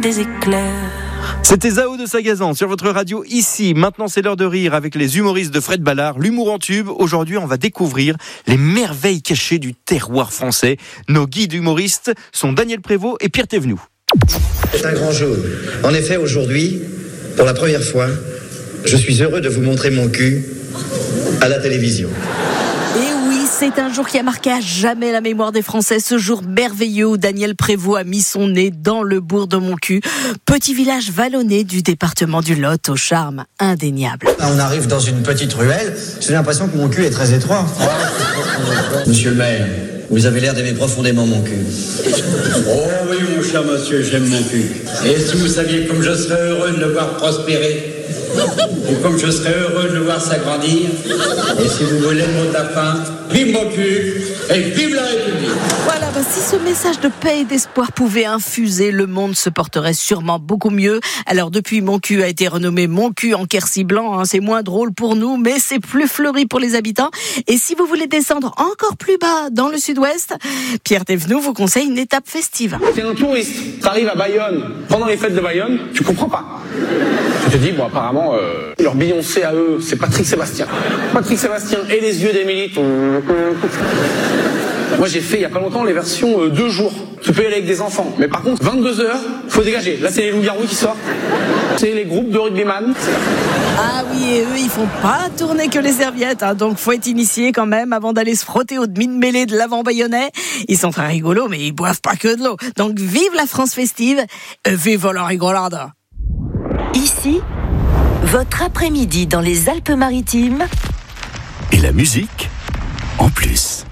des éclairs. C'était Zao de Sagazan sur votre radio ici. Maintenant, c'est l'heure de rire avec les humoristes de Fred Ballard. L'humour en tube. Aujourd'hui, on va découvrir les merveilles cachées du terroir français. Nos guides humoristes sont Daniel Prévost et Pierre Thévenoud. C'est un grand jour. En effet, aujourd'hui, pour la première fois, je suis heureux de vous montrer mon cul à la télévision. C'est un jour qui a marqué à jamais la mémoire des Français. Ce jour merveilleux où Daniel Prévost a mis son nez dans le bourg de Montcuq, petit village vallonné du département du Lot au charme indéniable. On arrive dans une petite ruelle, j'ai l'impression que mon cul est très étroit. Monsieur le maire, vous avez l'air d'aimer profondément mon cul. Oh oui, mon cher monsieur, j'aime mon cul. Et si vous saviez comme je serais heureux de le voir prospérer, et comme je serais heureux de le voir s'agrandir, et si vous voulez le mot de la fin, vive mon cul et vive la République. Voilà, si ce message de paix et d'espoir pouvait infuser, le monde se porterait sûrement beaucoup mieux. Alors depuis, Montcuq a été renommé Montcuq en Quercy blanc. C'est moins drôle pour nous, mais c'est plus fleuri pour les habitants. Et si vous voulez descendre encore plus bas dans le sud-ouest, Pierre Thévenoud vous conseille une étape festive. T'es un touriste, t'arrives à Bayonne, pendant les fêtes de Bayonne, tu comprends pas. Tu te dis, bon, apparemment, leur Beyoncé à eux, c'est Patrick Sébastien. Patrick Sébastien et les yeux d'Émilie. Moi, j'ai fait il y a pas longtemps les versions 2 jours. Tu peux y aller avec des enfants. Mais par contre, 22h, faut dégager. Là, c'est les loups-garous qui sortent. C'est les groupes de rugbyman. Ah oui, et eux, ils font pas tourner que les serviettes. Donc, faut être initié quand même avant d'aller se frotter aux demi-mêlées de l'avant bayonnais. Ils sont très rigolos, mais ils boivent pas que de l'eau. Donc, vive la France festive. Vive la rigolade. Ici, votre après-midi dans les Alpes-Maritimes. Et la musique en plus.